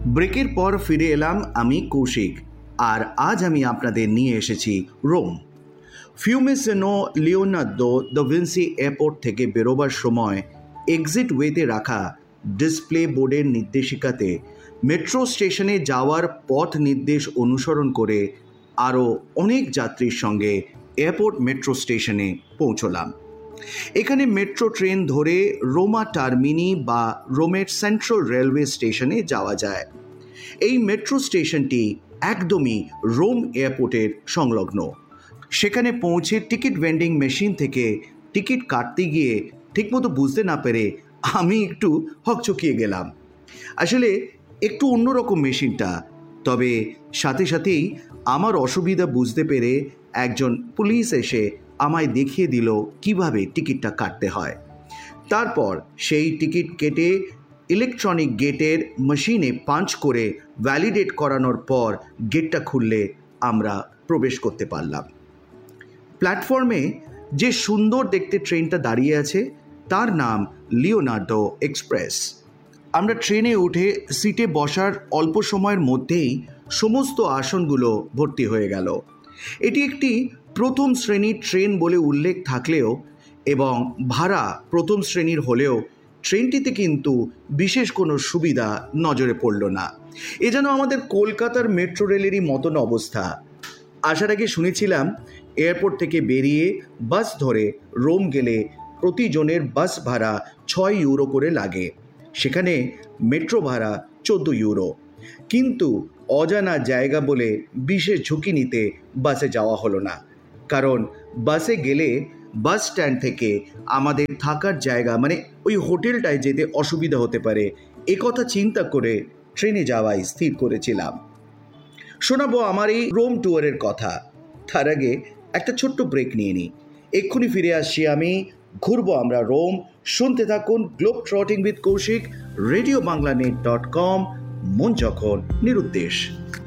ব্রেকের পর ফিরে এলাম আমি কৌশিক, আর আজ আমি আপনাদের নিয়ে এসেছি Rome. ফিউমেসেনো Leonardo da Vinci airport থেকে বেরোবার সময় এক্সিট ওয়েতে রাখা ডিসপ্লে বোর্ডের নির্দেশিকাতে মেট্রো স্টেশনে যাওয়ার পথ নির্দেশ অনুসরণ করে আরও অনেক যাত্রীর সঙ্গে এয়ারপোর্ট মেট্রো স্টেশনে পৌঁছলাম। এখানে মেট্রো ট্রেন ধরে রোমা টার্মিনি বা রোমের সেন্ট্রাল রেলওয়ে স্টেশনে যাওয়া যায়। এই মেট্রো স্টেশনটি একদমই রোম এয়ারপোর্টের সংলগ্ন। সেখানে পৌঁছে টিকিট ভেন্ডিং মেশিন থেকে টিকিট কাটতে গিয়ে ঠিকমতো বুঝতে না পেরে আমি একটু হকচকিয়ে গেলাম। আসলে একটু অন্যরকম মেশিনটা, তবে সাথে সাথেই আমার অসুবিধা বুঝতে পেরে একজন পুলিশ এসে আমায় দেখিয়ে দিল কিভাবে টিকিটটা কাটতে হয়। তারপর সেই টিকিট কেটে ইলেকট্রনিক গেটের মেশিনে পাঞ্চ করে ভ্যালিডেট করানোর পর গেটটা খুললে আমরা প্রবেশ করতে পারলাম। প্ল্যাটফর্মে যে সুন্দর দেখতে ট্রেনটা দাঁড়িয়ে আছে তার নাম লিওনার্দো এক্সপ্রেস। আমরা ট্রেনে উঠে সিটে বসার অল্প সময়ের মধ্যেই সমস্ত আসনগুলো ভর্তি হয়ে গেল। এটি একটি প্রথম শ্রেণীর ট্রেন বলে উল্লেখ থাকলেও এবং ভাড়া প্রথম শ্রেণীর হলেও ট্রেনটিতে কিন্তু বিশেষ কোনো সুবিধা নজরে পড়ল না। এ যেন আমাদের কলকাতার মেট্রো রেলেরই মতন অবস্থা। আসার আগে শুনেছিলাম এয়ারপোর্ট থেকে বেরিয়ে বাস ধরে রোম গেলে প্রতিজনের বাস ভাড়া 6 ইউরো করে লাগে, সেখানে মেট্রো ভাড়া 14 ইউরো। কিন্তু অজানা জায়গা বলে বিশেষ ঝুঁকি নিতে বাসে যাওয়া হলো না, কারণ বাসে গেলে বাস স্ট্যান্ড থেকে আমাদের থাকার জায়গা মানে ওই হোটেলটায় যেতে অসুবিধা হতে পারে, একথা চিন্তা করে ট্রেনে যাওয়াই স্থির করেছিলাম। শোনাবো আমার এই রোম ট্যুরের কথা। তার আগে একটা ছোট্ট ব্রেক নিয়ে নিই, এক্ষুনি ফিরে আসছি আমি। ঘুরবো আমরা রোম। শুনতে থাকুন globe ট্রটিং with Kaushik, radio Bangla net.com, মন যখন নিরুদ্দেশ।